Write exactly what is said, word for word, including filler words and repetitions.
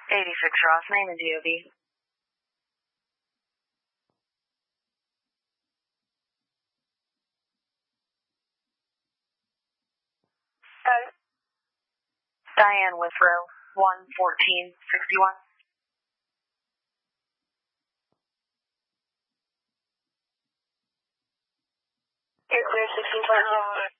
eighty-six Ross, name and D O B. Uh, Diane Withrow, one fourteen sixty-one. Air clear sixteen twenty.